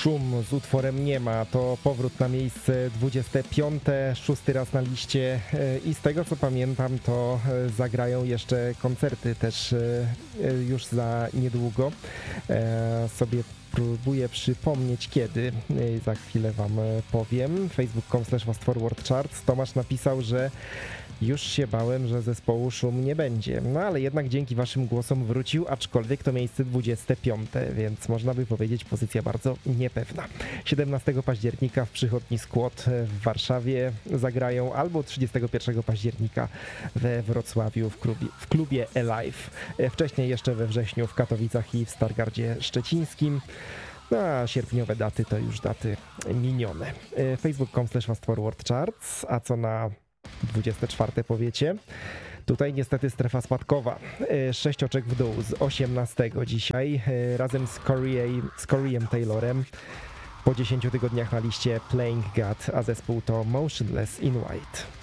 Szum z utworem Nie ma to powrót na miejsce 25, 6 raz na liście i z tego co pamiętam to zagrają jeszcze koncerty też już za niedługo. Sobie próbuję przypomnieć kiedy, za chwilę wam powiem. facebook.com/fastforwardcharts. Tomasz napisał, że już się bałem, że zespołu Szum nie będzie. No ale jednak dzięki waszym głosom wrócił, aczkolwiek to miejsce 25, więc można by powiedzieć pozycja bardzo niepewna. 17 października w przychodni Skłot w Warszawie zagrają, albo 31 października we Wrocławiu w klubie Alive. Wcześniej jeszcze we wrześniu w Katowicach i w Stargardzie Szczecińskim. No, a sierpniowe daty to już daty minione. facebook.com/fastforwardcharts, a co na 24 powiecie? Tutaj niestety strefa spadkowa. 6 oczek w dół z 18 dzisiaj razem z Coreyem Taylorem. Po 10 tygodniach na liście Playing God, a zespół to Motionless in White.